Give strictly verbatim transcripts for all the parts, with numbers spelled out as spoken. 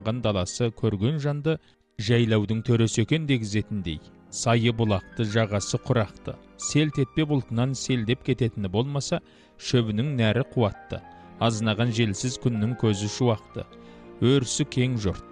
даласы көрген жанды жайлаудың төресі екен дегізетіндей. Сайы бұлақты, жағасы құрақты, селт етпе бұлтынан селдеп кететіні болмаса, шөбінің нәрі қуатты, азынаған желсіз күннің көзі шуақты, өрісі кең жұрт.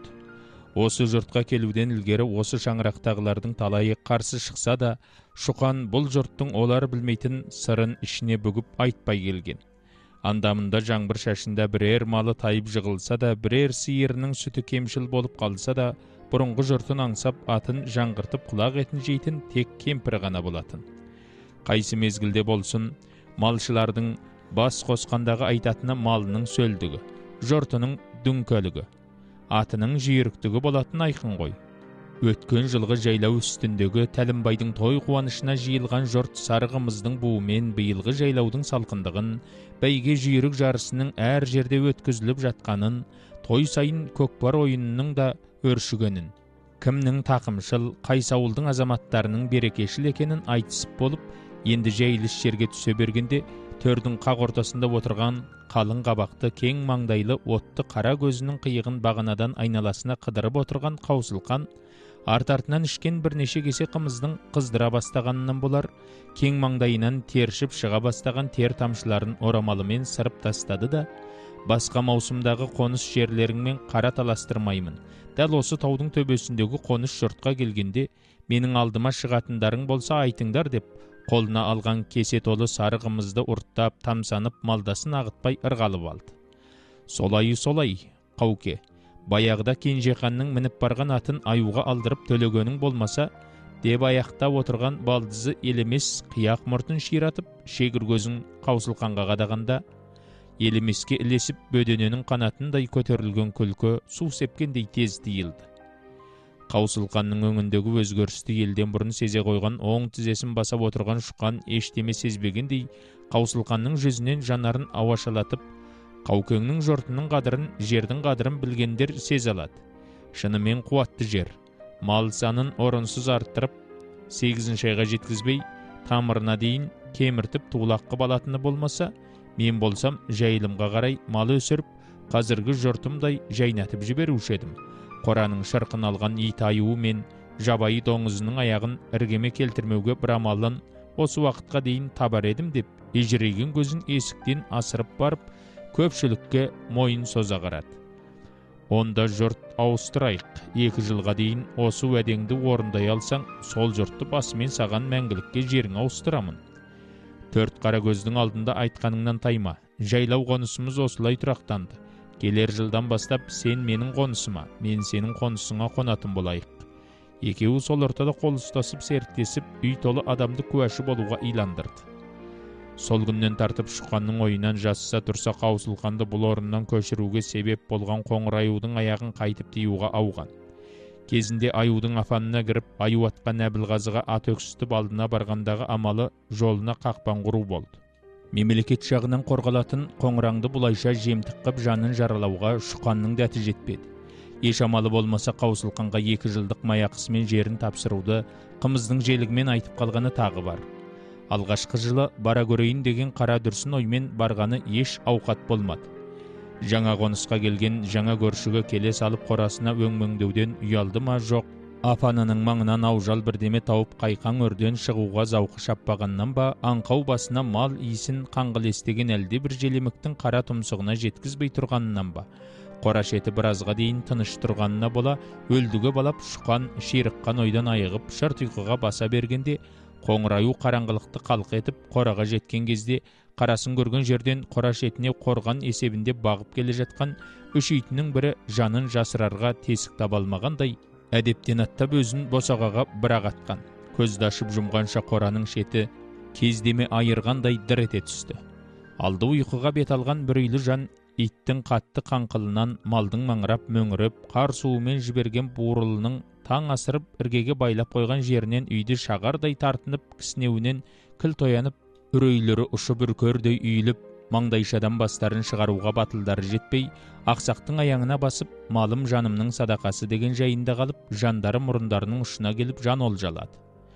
Осы жұртқа келуден ілгері осы шаңырақтағылардың талайы қарсы шықса да, Шұқан бұл жұрттың олар білмейтін сырын ішіне бүгіп айтпай келген. Андамында жаңбыр шашында бірер малы тайып жығылса да, бірер сиырының сүті кемшіл болып қалса да, бұрынғы жұртын аңсап атын жаңғыртып құлақ етін жейтін тек кемпір ғана болатын. Қайсы мезгілде болсын, малшылардың бас қосқандағы айтатыны малының сөлдігі, жұртының дүңкөлігі, атының жүйіріктігі болатын айқын ғой. Өткен жылғы жайлау үстіндегі Тәлімбайдың той қуанышына жиылған жұрт сарығымыздың буымен биылғы жайлаудың салқындығын, бәйге жүйрік жарысының әр жерде өткізіліп жатқанын, той сайын көкпар ойынының да өршігенін, кімнің тақымшыл, қайсы ауылдың азаматтарының берекешіл екенін айтысып болып, енді жайылыс жерге түсе бергенде, төрдің қақ ортасында отырған қалың қабақты, кең маңдайлы, отты қара көзінің қиығын бағанадан айналасына қыдырып отырған Қаусылқан, арт-артынан ішкен бірнеше кесе қымыздың қыздыра бастағанынан болар, кең маңдайынан тершіп шыға бастаған тер тамшыларын орамалымен сырып тастады да, басқа маусымдағы қоныс жерлеріңмен қара таластырмаймын. Дәл осы таудың төбесіндегі қоныс жұртқа келгенде, менің алдыма шығатындарың болса айтыңдар деп, қолына алған кесе толы сары қымызды ұрттап, тамсанып, малдасын ағытпай ырғалып алды. Солай, солай, Қауке, баяғыда Кенжеқанның мініп барған атын аюға алдырып төлегенің болмаса, деп аяқта отырған балдызы елемес қияқ мұртын ширатып, шегір көзін Қаусылқанға қадағанда, елемеске ілесіп бөдененің қанатындай көтерілген күлкі су сепкендей тез тиілді. Қаусылқанның өңіндегі өзгерісті елден бұрын сезе қойған оң тізесін басап отырған Шұқан ештеме сезбегендей, Қаусылқанның жүзінен жанарын ауашалатып, Қаукеңнің жұртының қадырын, жердің қадырын білгендер сезе алады. Шынымен қуатты жер, мал санын орынсыз арттырып, сегізінші айға жеткізбей, тамырына дейін кеміртіп тулақ қып алатыны болмаса, мен болсам жайылымға қарай мал өсіріп, қазіргі жұртымдай жайнатып жіберуші едім. Қораның шырқын алған ит аюы мен жабайы доңызының аяғын іргеме келтірмеуге бір амалын осы уақытқа дейін табар едім деп, ежірейген көзін есіктен асырып барып, көпшілікке мойын соза қарады. Онда жұрт ауыстырайық, екі жылға дейін осы уәдеңді орындай алсаң, сол жұртты басымен саған мәңгілікке жерің ауыстырамын. Төрт қара көздің алдында айтқаныңнан тайма, жайлау қонысымыз осылай тұрақтанды. Келер жылдан бастап сен менің қонысыма, мен сенің қонысыңа қонатын болайық. Екеуі сол ортада қол ұстасып серіктесіп, үй толы адамды куәші болуға иландырды. Сол күннен тартып Шұқанның ойынан жасыса тұрса Қаусылқанды бұл орыннан көшіруге себеп болған қоңыр аюдың аяғын қайтып тиюға ауған. Кезінде аюдың афанына кіріп, аю атқан Әбілғазыға ат өксітіп алдына барғандағы амалы жолына қақпан құру болды. Мемлекет жағынан қорғалатын қоңыраңды бұлайша жемтік қып жанын жаралауға Шұқанның дәті жетпеді. Еш амалы болмаса Қаусылқанға екі жылдық маяқысымен жерін тапсыруды қымыздың желігімен айтып қалғаны тағы бар. Алғашқы жылы бара көрейін деген қара дүрсін оймен барғаны еш ауқат болмады. Жаңа қонысқа келген жаңа көршіге келе салып қорасына өңмеңдеуден ұялды ма жоқ, апанының маңынан аужал бірдеме тауып қайқан өрден шығуға зауқы шаппағаннан ба, аңқау басына мал иісін қаңғылестеген әлде бір желеміктің қара тұмсығына жеткізбей тұрғанынан ба, қора шеті біразға дейін тыныш тұрғанына бола, өлдіге балап Шұқан ширыққан ойдан айығып шырт ұйқыға баса бергенде, қоңыр аю қараңғылықты қалқ етіп, қораға жеткен кезде, қарасын көрген жерден қора шетіне қорған есебінде бағып келе жатқан үш итінің бірі жанын жасырарға тесік таба алмағандай, әдептен аттап өзін босағаға бір-ақ атқан. Көзді ашып жұмғанша қораның шеті кездеме айырғандай дір ете түсті. Алды ұйқыға бет алған бір үйлі жан иттің қатты қаңқылынан малдың маңырап мөңіріп, қар суымен жіберген буырылының таң асырып іргеге байлап қойған жерінен үйді шағардай тартынып, кісінеуінен кіл тоянып, үрейлері ұшып үркердей үйіліп, маңдайшадан бастарын шығаруға батылдары жетпей, ақсақтың аяғына басып, малым жанымның садақасы деген жайында қалып, жандары мұрындарының ұшына келіп жан олжалады.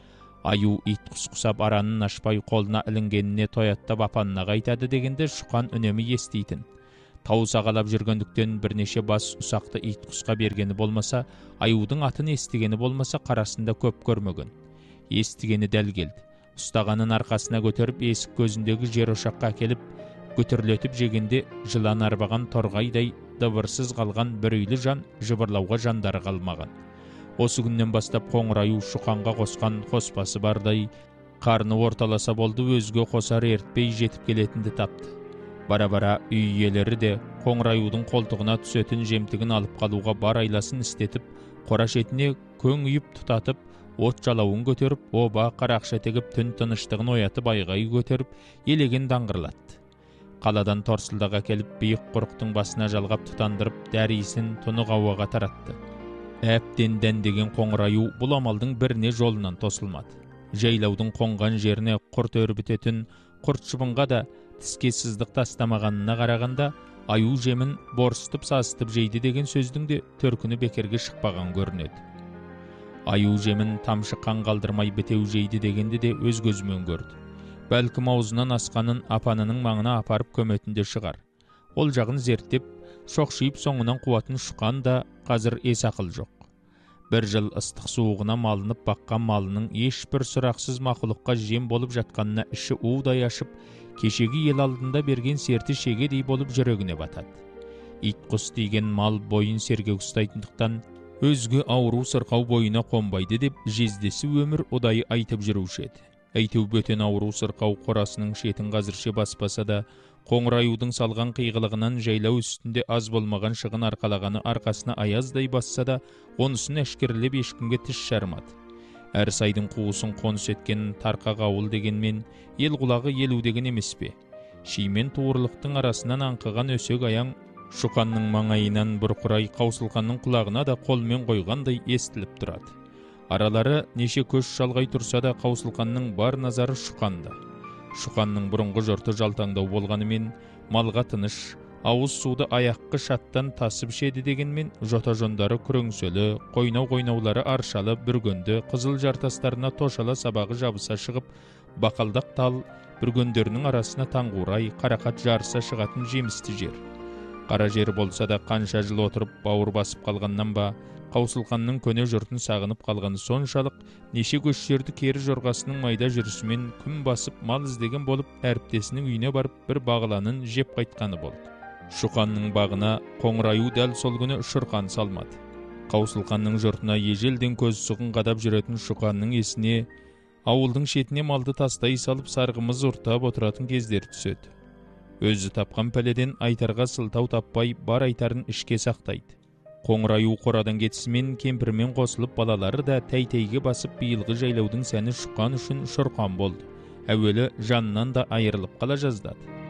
Аю ит құсқысап аранын ашпай қолына ілінгеніне тояттап апанына қайтады дегенде Шұқан үнемі естейтін. Тау сағалап жүргендіктен бірнеше бас ұсақты ит құсқа бергені болмаса, аюдың атын естігені болмаса, қарасында көп көрмеген. Естігені дәл келді. Ұстағанын арқасына көтеріп, есік көзіндегі жер ошаққа әкеліп, көтерлетіп жегенде жылан арбаған торғайдай дыбырсыз қалған бір үйлі жан жыбырлауға жандары қалмаған. Осы күннен бастап қоңыраю Шұқанға қосқан қоспасы бардай, қарны орталаса болды, өзге қосар ертпей жетіп келетінді тапты. Бара-бара үй иелері де қоңыраюдың қолтығына түсетін жемтігін алып қалуға бар айласын істетіп, қора шетіне көң үйіп тұтатып, от жалауын көтеріп, оба қарақша тегіп, түн тыныштығын оятып, айғай көтеріп, елеген даңғырлатты. Қаладан торсылдаға келіп, биік құрықтың басына жалғап тұтандырып, дәрисін тұнық ауаға таратты. Әптен дәндеген қоңыраю бұл амалдың біріне жолынан тосылмады. Жайлаудың қонған жеріне құрт өрбітетін құрт шыбынға да тіске сыздық тастамағанына қарағанда, аю жемін борсытып сасытып жейді деген сөздің де төркіні бекерге шықпаған көрінеді. Аю жемін тамшы қан қалдырмай бітеу жейді дегенде де өз көзімен көрді. Бәлкім аузынан асқанын апанының маңына апарып көметінде шығар. Ол жағын зерттеп, шоқшиып соңынан қуатын Шұқан да қазір ес ақыл жоқ. Бір жыл ыстық суығына малынып баққан малының ешбір сұрақсыз мақұлыққа жем болып жатқанына іші удай ашып, кешегі ел алдында берген серті шегедей болып жүрегіне батады. Ит құс деген мал бойын сергек ұстайтындықтан, өзге ауру сырқау бойына қонбайды деп жездесі өмір ұдайы айтып жүруші еді. Әйтеу бөтен ауру сырқау қорасының шетін қазірше баспаса да, қоңыраюдың салған қиғылығынан жайлау үстінде аз болмаған шығын арқалағаны арқасына аяздай басса да, онысын әшкерлеп ешкімге тіс жармады. Әр сайдың қуысын қоныс еткен тарқақ ауыл дегенмен, ел құлағы елу деген емес пе? Шимен туырлықтың арасынан аңқыған өсек аяң Шұқанның маңайынан бұрқырай, Қаусылқанның құлағына да қолмен қойғандай естіліп тұрады. Аралары неше көш шалғай тұрса да, Қаусылқанның бар назары Шұқанда. Шұқанның бұрынғы жұрты жалтаңдау болғанымен, малға тыныш, ауыз суды аяққы шаттан тасып шеді дегенмен, жота-жондары күреңселі, қойнау-қойнаулары аршалы, бүргенді, қызыл жартастарына тошала сабағы жабыса шығып, бақалдақ тал, бүргендерінің арасына таңғурай, қарақат жарыса шығатын жемісті жер. Қара жер болса да қанша жыл отырып бауыр басып қалғаннан ба, Қаусылқанның көне жұртын сағынып қалғаны соншалық, неше көш жерді кері жорғасының майда жүрісімен күн басып мал іздеген болып, әріптесінің үйіне барып бір бағыланын жеп қайтқаны болды. Шұқанның бағына қоңыраю дәл сол күні шұрқан салмады. Қаусылқанның жұртына ежелден көз сұғын қадап жүретін Шұқанның есіне ауылдың шетіне малды тастай салып сарғымыз ұртап отыратын кездер түседі. Өзі тапқан пәледен айтарға сылтау таппай бар айтарын ішке сақтайды. Қоңыраю қорадан кетісімен кемпірмен қосылып балалары да тәй-тәйге басып биылғы жайлаудың сәні Шұқан үшін Шұрқан болды. Әуелі жанынан да айырылып қала жаздады.